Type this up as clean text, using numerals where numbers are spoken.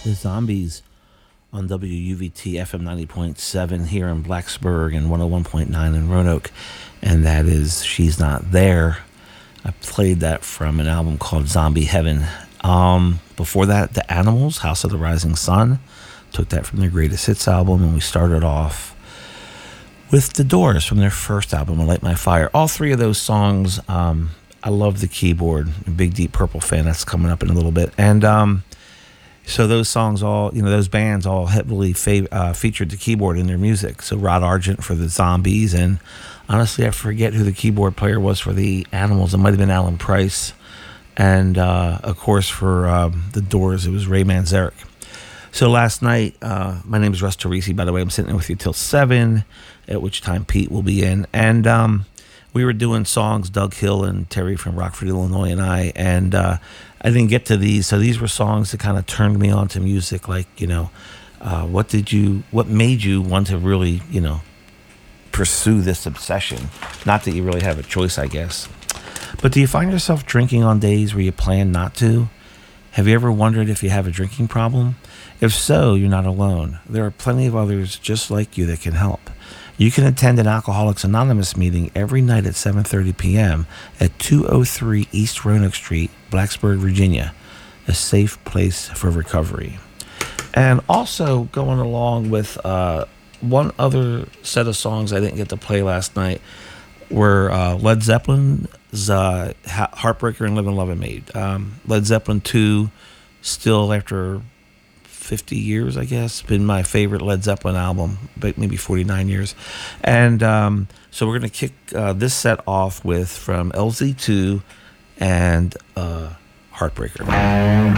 The Zombies on WUVT FM 90.7 here in Blacksburg and 101.9 in Roanoke. And that is She's Not There. I played that from an album called Zombie Heaven. Before that, The Animals, House of the Rising Sun. Took that from their Greatest Hits album. And we started off with The Doors from their first album, Light My Fire. All three of those songs, I love the keyboard. A big Deep Purple fan. That's coming up in a little bit. And so those songs all, those bands all heavily featured the keyboard in their music. So Rod Argent for the Zombies, and honestly, I forget who the keyboard player was for the Animals. It might have been Alan Price. And, of course, for the Doors, it was Ray Manzarek. So last night, my name is Russ Teresi, by the way. I'm sitting with you till 7, at which time Pete will be in. And we were doing songs, Doug Hill and Terry from Rockford, Illinois, and I. And I didn't get to these. So these were songs that kind of turned me on to music. Like, what made you want to really, pursue this obsession? Not that you really have a choice, I guess. But do you find yourself drinking on days where you plan not to? Have you ever wondered if you have a drinking problem? If so, you're not alone. There are plenty of others just like you that can help. You can attend an Alcoholics Anonymous meeting every night at 7:30 p.m. at 203 East Roanoke Street, Blacksburg, Virginia, a safe place for recovery. And also going along with one other set of songs I didn't get to play last night were Led Zeppelin's Heartbreaker and Live and Love and made. Led Zeppelin 2, still after 50 years, I guess, been my favorite Led Zeppelin album, but maybe 49 years. And so we're going to kick this set off with from LZ2 and Heartbreaker.